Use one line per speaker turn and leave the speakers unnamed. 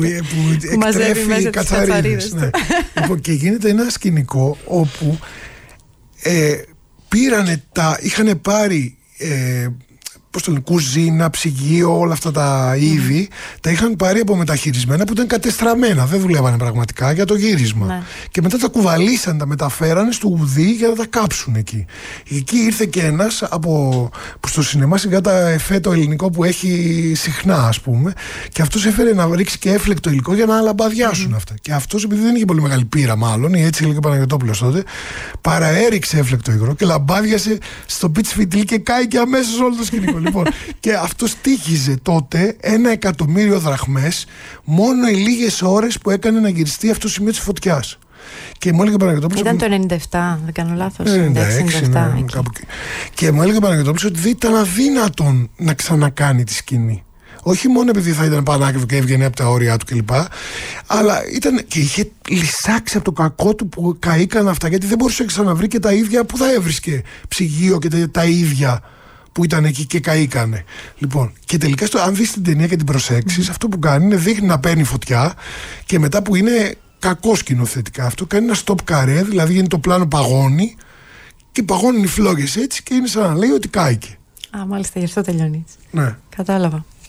που μαζεύει μέσα τις κατσαρίδες.
Ναι. Λοιπόν, και γίνεται ένα σκηνικό όπου είχαν πάρει πώς το λένε, κουζίνα, ψυγείο, όλα αυτά τα είδη, τα είχαν πάρει από μεταχειρισμένα που ήταν κατεστραμμένα, δεν δουλεύανε πραγματικά για το γύρισμα. Ναι. Και μετά τα κουβαλήσαν, τα μεταφέρανε στο ουδί για να τα κάψουν εκεί. Εκεί ήρθε και ένας που στο σινεμά σιγά τα εφέ το ελληνικό που έχει συχνά, ας πούμε, και αυτός έφερε να ρίξει και έφλεκτο υλικό για να λαμπαδιάσουν αυτά. Και αυτός, επειδή δεν είχε πολύ μεγάλη πείρα, μάλλον, ή έτσι έλεγε ο Παναγιωτόπουλος τότε, παραέριξε έφλεκτο υγρό και λαμπάδιασε στο πιτς φιτίλ και κάηκε αμέσως όλο το σκηνικό. Λοιπόν, και αυτό στοίχιζε τότε 1.000.000 δραχμές μόνο οι λίγες ώρες που έκανε να γυριστεί αυτό το σημείο της φωτιάς. Και μου έλεγε ο Παναγιωτόπουλος.
Ήταν το 97, δεν κάνω λάθος.
96, και μου έλεγε ο Παναγιωτόπουλος ότι δεν ήταν αδύνατον να ξανακάνει τη σκηνή. Όχι μόνο επειδή θα ήταν πανάκριβο και έβγαινε από τα όρια του κλπ. Αλλά ήταν και είχε λυσάξει από το κακό του που καήκαν αυτά, γιατί δεν μπορούσε να ξαναβρει και τα ίδια που θα έβρισκε. Ψυγείο και τα ίδια που ήταν εκεί και καήκανε. Λοιπόν, και τελικά αν δεις την ταινία και την προσέξεις, αυτό που κάνει είναι δείχνει να παίρνει φωτιά και μετά που είναι κακό σκηνοθετικά αυτό, κάνει ένα stop καρέ, δηλαδή γίνει το πλάνο παγώνει και παγώνουν οι φλόγες έτσι και είναι σαν να λέει ότι κάηκε.
Α, μάλιστα, γι' αυτό τελειώνει.
Ναι.
Κατάλαβα.